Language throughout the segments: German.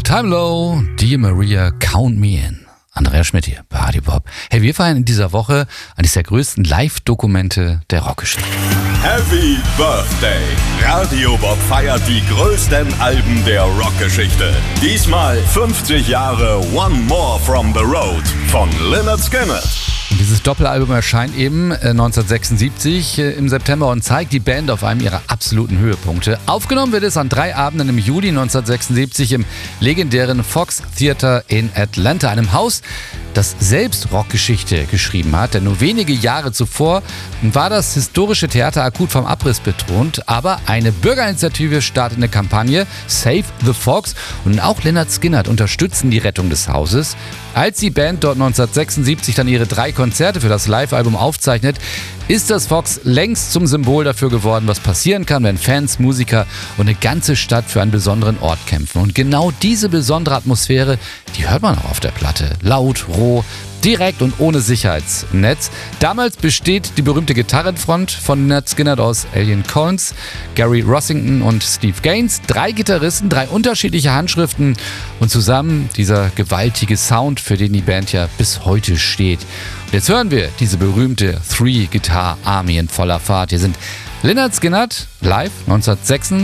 Time Low, Dear Maria, Count Me In. Andreas Schmidt hier bei Radio Bob. Hey, wir feiern in dieser Woche eines der größten Live-Dokumente der Rockgeschichte. Happy Birthday! Radio Bob feiert die größten Alben der Rockgeschichte. Diesmal 50 Jahre One More from the Road von Lynyrd Skynyrd. Und dieses Doppelalbum erscheint eben 1976 im September und zeigt die Band auf einem ihrer absoluten Höhepunkte. Aufgenommen wird es an 3 Abenden im Juli 1976 im legendären Fox Theater in Atlanta, einem Haus, das selbst Rockgeschichte geschrieben hat. Denn nur wenige Jahre zuvor war das historische Theater akut vom Abriss bedroht. Aber eine Bürgerinitiative startet eine Kampagne, Save the Fox, und auch Lynyrd Skynyrd unterstützen die Rettung des Hauses. Als die Band dort 1976 dann ihre 3 Konzerte für das Live-Album aufzeichnet, ist das Fox längst zum Symbol dafür geworden, was passieren kann, wenn Fans, Musiker und eine ganze Stadt für einen besonderen Ort kämpfen. Und genau diese besondere Atmosphäre, die hört man auch auf der Platte. Laut, roh, direkt und ohne Sicherheitsnetz. Damals besteht die berühmte Gitarrenfront von Lynyrd Skynyrd aus Alien Collins, Gary Rossington und Steve Gaines. 3 Gitarristen, 3 unterschiedliche Handschriften und zusammen dieser gewaltige Sound, für den die Band ja bis heute steht. Und jetzt hören wir diese berühmte Three-Guitar-Army in voller Fahrt. Hier sind Lynyrd Skynyrd live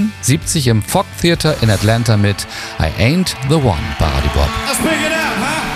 1976 im Fox Theater in Atlanta mit I Ain't the One bei Radio Bob. Let's pick it up, huh?